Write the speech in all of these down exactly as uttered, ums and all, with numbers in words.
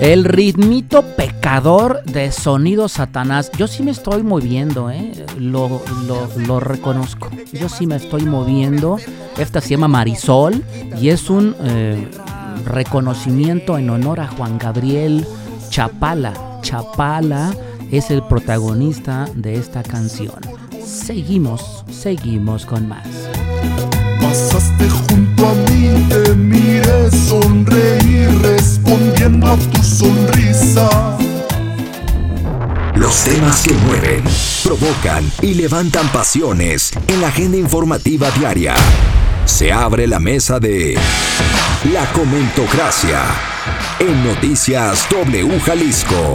El ritmito pecador de Sonido Satanás. Yo sí me estoy moviendo, ¿eh? Lo, lo, lo reconozco. Yo sí me estoy moviendo. Esta se llama Marisol y es un eh, reconocimiento en honor a Juan Gabriel Chapala. Chapala es el protagonista de esta canción. Seguimos, seguimos con más. Pasaste junto a mí, te miré sonreír, respondiendo a tu sonrisa. Los temas que mueven, provocan y levantan pasiones en la agenda informativa diaria. Se abre la mesa de La Comentocracia en Noticias W Jalisco.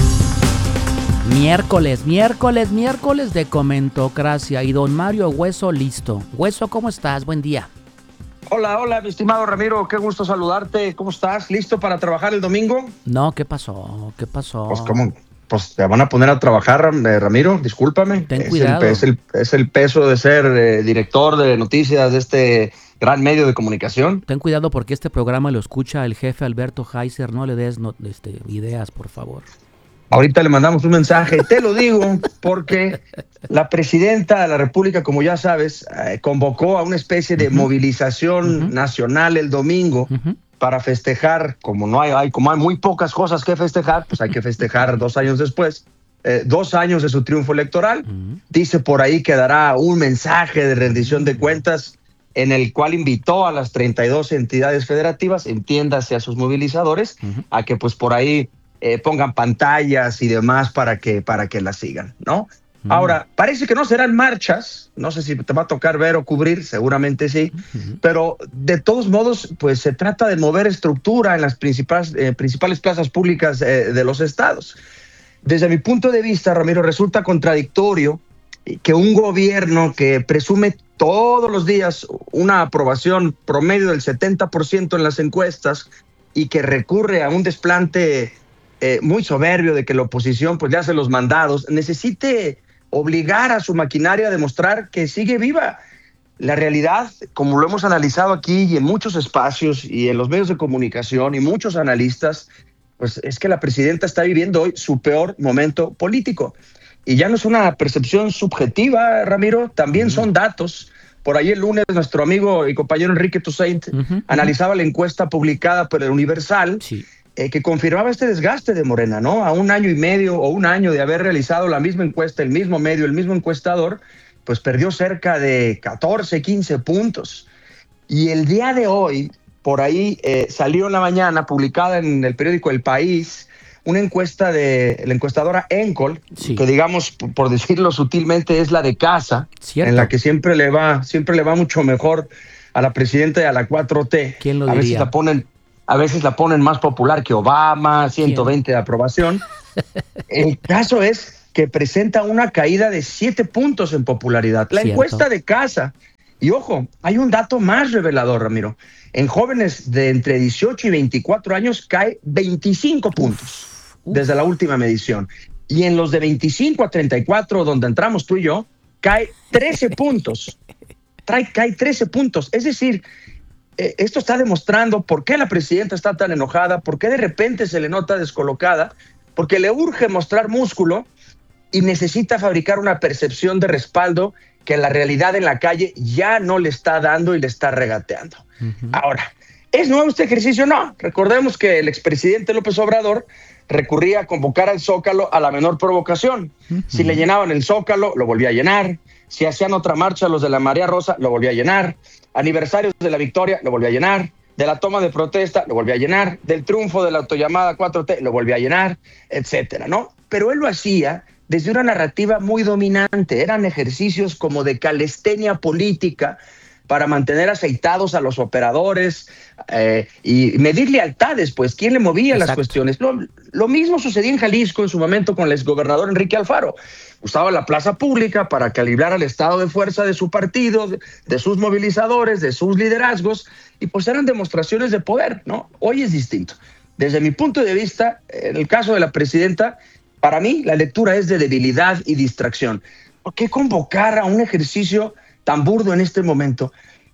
Miércoles, miércoles, miércoles de Comentocracia y don Mario Hueso listo. Hueso, ¿cómo estás? Buen día. Hola, hola, mi estimado Ramiro, qué gusto saludarte. ¿Cómo estás? ¿Listo para trabajar el domingo? No, ¿qué pasó? ¿Qué pasó? Pues, ¿cómo? Pues te van a poner a trabajar, eh, Ramiro, discúlpame. Ten es cuidado. El, es, el, es el peso de ser eh, director de noticias de este gran medio de comunicación. Ten cuidado porque este programa lo escucha el jefe Alberto Heiser. No le des no, este, ideas, por favor. Ahorita le mandamos un mensaje, te lo digo, porque la presidenta de la República, como ya sabes, eh, convocó a una especie de uh-huh. movilización uh-huh. nacional el domingo uh-huh. para festejar, como no hay, hay, como hay muy pocas cosas que festejar, pues hay que festejar dos años después, eh, dos años de su triunfo electoral. Uh-huh. Dice por ahí que dará un mensaje de rendición de cuentas en el cual invitó a las treinta y dos entidades federativas, entiéndase a sus movilizadores, uh-huh. a que pues por ahí Eh, pongan pantallas y demás para que, para que la sigan, ¿no? Mm. Ahora, parece que no serán marchas, no sé si te va a tocar ver o cubrir, seguramente sí, mm-hmm. pero de todos modos, pues se trata de mover estructura en las principales, eh, principales plazas públicas eh, de los estados. Desde mi punto de vista, Ramiro, resulta contradictorio que un gobierno que presume todos los días una aprobación promedio del setenta por ciento en las encuestas y que recurre a un desplante Eh, muy soberbio de que la oposición pues le hace los mandados, necesite obligar a su maquinaria a demostrar que sigue viva. La realidad, como lo hemos analizado aquí y en muchos espacios y en los medios de comunicación y muchos analistas, pues es que la presidenta está viviendo hoy su peor momento político. Y ya no es una percepción subjetiva, Ramiro, también uh-huh. son datos. Por ahí el lunes nuestro amigo y compañero Enrique Toussaint uh-huh. analizaba la encuesta publicada por el Universal, sí. Eh, que confirmaba este desgaste de Morena, ¿no? A un año y medio o un año de haber realizado la misma encuesta, el mismo medio, el mismo encuestador, pues perdió cerca de catorce, quince puntos. Y el día de hoy, por ahí eh, salió en la mañana, publicada en el periódico El País, una encuesta de la encuestadora Encol, sí. que digamos, por decirlo sutilmente, es la de casa, ¿cierto? En la que siempre le va, siempre le va mucho mejor a la presidenta y a la cuatro T. ¿Quién lo diría? A veces la ponen... A veces la ponen más popular que Obama, ciento veinte de aprobación. El caso es que presenta una caída de siete puntos en popularidad. La Cierto. encuesta de casa. Y ojo, hay un dato más revelador, Ramiro. En jóvenes de entre dieciocho y veinticuatro años cae veinticinco puntos uf, uf. desde la última medición. Y en los de veinticinco a treinta y cuatro, donde entramos tú y yo, cae trece puntos. Trae, cae trece puntos. Es decir, esto está demostrando por qué la presidenta está tan enojada, por qué de repente se le nota descolocada, porque le urge mostrar músculo y necesita fabricar una percepción de respaldo que la realidad en la calle ya no le está dando y le está regateando. Uh-huh. Ahora, ¿es nuevo este ejercicio? No. Recordemos que el expresidente López Obrador recurría a convocar al Zócalo a la menor provocación. Uh-huh. Si le llenaban el Zócalo, lo volvía a llenar. Si hacían otra marcha los de la Marea Rosa, lo volvía a llenar. Aniversarios de la victoria, lo volvía a llenar. De la toma de protesta, lo volvía a llenar. Del triunfo de la autollamada cuatro T, lo volvía a llenar, etcétera, ¿no? Pero él lo hacía desde una narrativa muy dominante. Eran ejercicios como de calistenia política para mantener aceitados a los operadores eh, y medir lealtades, pues, ¿quién le movía Exacto. las cuestiones? Lo, lo mismo sucedía en Jalisco en su momento con el exgobernador Enrique Alfaro. Usaba la plaza pública para calibrar al estado de fuerza de su partido, de, de sus movilizadores, de sus liderazgos, y pues eran demostraciones de poder, ¿no? Hoy es distinto. Desde mi punto de vista, en el caso de la presidenta, para mí la lectura es de debilidad y distracción. ¿Por qué convocar a un ejercicio tan burdo en este momento?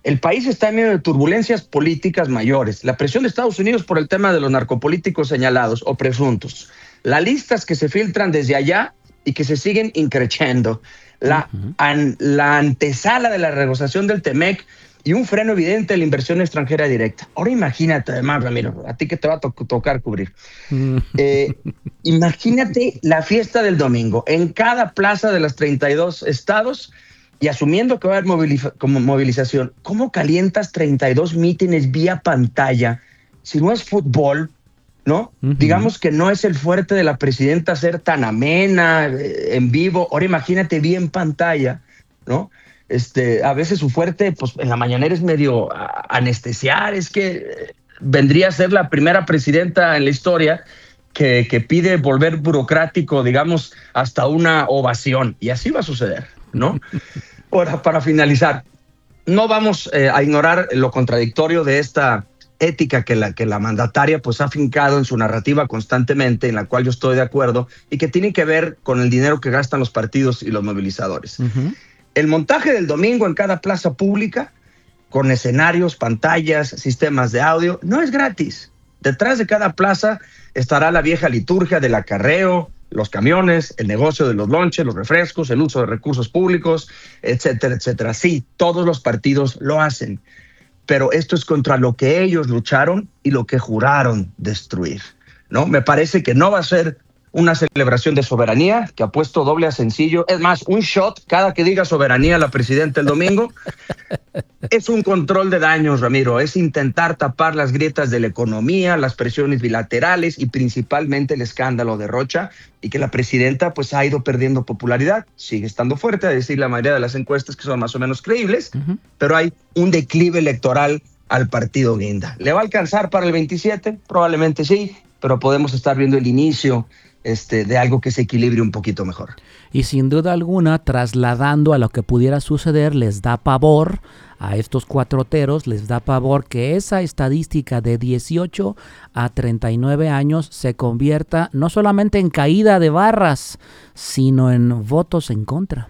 El país está en medio de turbulencias políticas mayores. La presión de Estados Unidos por el tema de los narcopolíticos señalados o presuntos. Las listas que se filtran desde allá y que se siguen increciendo. La, uh-huh. an, la antesala de la renegociación del Temec y un freno evidente de la inversión extranjera directa. Ahora imagínate, además, Ramiro, a ti que te va a to- tocar cubrir. Eh, imagínate la fiesta del domingo en cada plaza de los treinta y dos estados. Y asumiendo que va a haber moviliza- como movilización, ¿cómo calientas treinta y dos mítines vía pantalla si no es fútbol? ¿No? Uh-huh. Digamos que no es el fuerte de la presidenta ser tan amena, eh, en vivo. Ahora imagínate bien pantalla, ¿no? Este, a veces su fuerte, pues en la mañanera es medio a, anestesiar. Es que eh, vendría a ser la primera presidenta en la historia que, que pide volver burocrático, digamos, hasta una ovación. Y así va a suceder, ¿no? Ahora, para finalizar, no vamos eh, a ignorar lo contradictorio de esta ética que la, que la mandataria pues, ha fincado en su narrativa constantemente, en la cual yo estoy de acuerdo, y que tiene que ver con el dinero que gastan los partidos y los movilizadores. Uh-huh. El montaje del domingo en cada plaza pública, con escenarios, pantallas, sistemas de audio, no es gratis. Detrás de cada plaza estará la vieja liturgia del acarreo, los camiones, el negocio de los lonches, los refrescos, el uso de recursos públicos, etcétera, etcétera. Sí, todos los partidos lo hacen, pero esto es contra lo que ellos lucharon y lo que juraron destruir, ¿no? Me parece que no va a ser una celebración de soberanía, que apuesto doble a sencillo. Es más, un shot cada que diga soberanía la presidenta el domingo. Es un control de daños, Ramiro. Es intentar tapar las grietas de la economía, las presiones bilaterales y principalmente el escándalo de Rocha, y que la presidenta pues ha ido perdiendo popularidad. Sigue estando fuerte, a decir la mayoría de las encuestas que son más o menos creíbles, uh-huh. pero hay un declive electoral al partido Guinda. ¿Le va a alcanzar para el veintisiete? Probablemente sí, pero podemos estar viendo el inicio Este, de algo que se equilibre un poquito mejor. Y sin duda alguna, trasladando a lo que pudiera suceder, les da pavor a estos cuatroteros, les da pavor que esa estadística de dieciocho a treinta y nueve años se convierta no solamente en caída de barras, sino en votos en contra.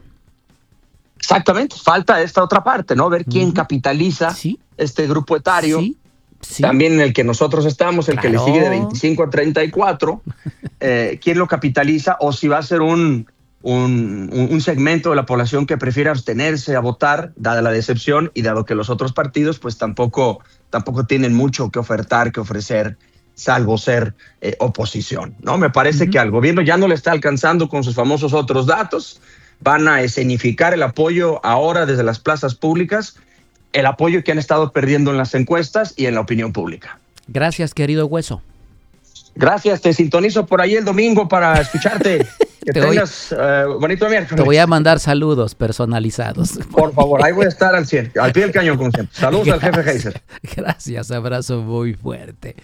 Exactamente, falta esta otra parte, ¿no? Ver quién uh-huh. capitaliza ¿Sí? este grupo etario. Sí. Sí. También en el que nosotros estamos, el claro. que le sigue de veinticinco a treinta y cuatro, eh, quién lo capitaliza, o si va a ser un, un, un segmento de la población que prefiere abstenerse a votar, dada la decepción y dado que los otros partidos pues tampoco, tampoco tienen mucho que ofertar, que ofrecer, salvo ser eh, oposición, ¿no? Me parece uh-huh. que al gobierno ya no le está alcanzando con sus famosos otros datos, van a escenificar el apoyo ahora desde las plazas públicas, el apoyo que han estado perdiendo en las encuestas y en la opinión pública. Gracias, querido Hueso. Gracias, te sintonizo por ahí el domingo para escucharte. Que te tengas voy, uh, bonito miércoles. Te voy a mandar saludos personalizados. Por favor, ahí voy a estar al cien, al pie del cañón como siempre. Saludos Gracias. Al jefe Heiser. Gracias, abrazo muy fuerte.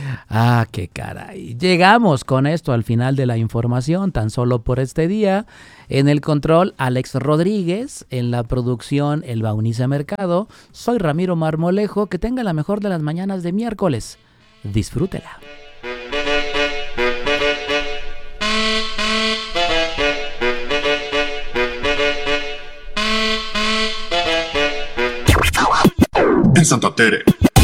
Ah, qué caray. Llegamos con esto al final de la información, tan solo por este día. En el control, Alex Rodríguez. En la producción, El Baunice Mercado. Soy Ramiro Marmolejo. Que tenga la mejor de las mañanas de miércoles. Disfrútela. En Santa Tere